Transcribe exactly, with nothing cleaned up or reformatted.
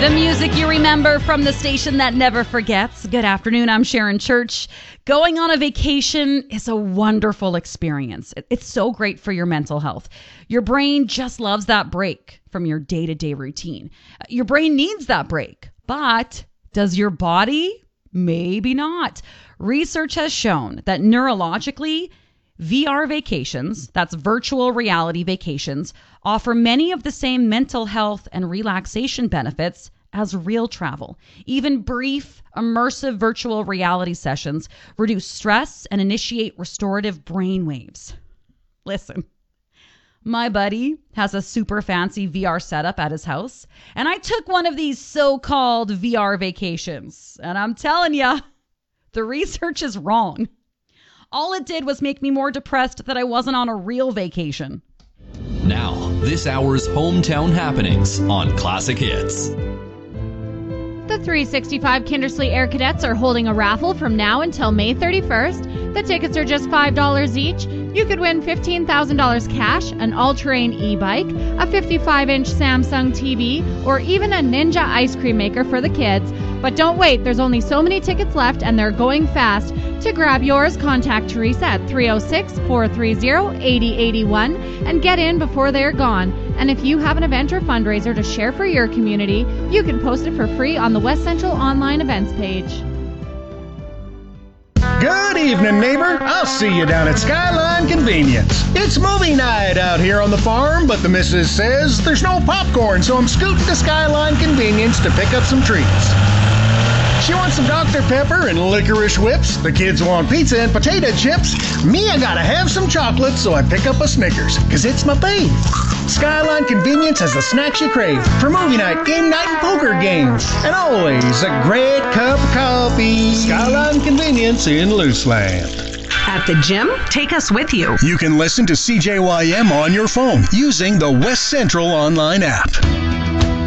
The music you remember from the station that never forgets. Good afternoon, I'm Sharon Church. Going on a vacation is a wonderful experience. It's so great for your mental health. Your brain just loves that break from your day-to-day routine. Your brain needs that break, but does your body? Maybe not. Research has shown that neurologically, V R vacations, that's virtual reality vacations, offer many of the same mental health and relaxation benefits as real travel. Even brief, immersive virtual reality sessions reduce stress and initiate restorative brain waves. Listen, my buddy has a super fancy V R setup at his house, and I took one of these so-called V R vacations. And I'm telling ya, the research is wrong. All it did was make me more depressed that I wasn't on a real vacation. Now, this hour's hometown happenings on Classic Hits. The three sixty-five Kindersley Air Cadets are holding a raffle from now until May thirty-first. The tickets are just five dollars each. You could win fifteen thousand dollars cash, an all-terrain e-bike, a fifty-five inch Samsung T V, or even a Ninja ice cream maker for the kids. But don't wait, there's only so many tickets left and they're going fast. To grab yours, contact Teresa at three oh six, four three oh, eight oh eight one and get in before they're gone. And if you have an event or fundraiser to share for your community, you can post it for free on the West Central online events page. Good evening, neighbor. I'll see you down at Skyline Convenience. It's movie night out here on the farm, but the missus says there's no popcorn, so I'm scooting to Skyline Convenience to pick up some treats. She wants some Doctor Pepper and licorice whips. The kids want pizza and potato chips. Me, I gotta have some chocolate, so I pick up a Snickers, cause it's my fave. Skyline Convenience has the snacks you crave for movie night, game night, and poker games. And always a great cup of coffee. Skyline Convenience in Looseland. At the gym, take us with you. You can listen to C J Y M on your phone using the West Central online app.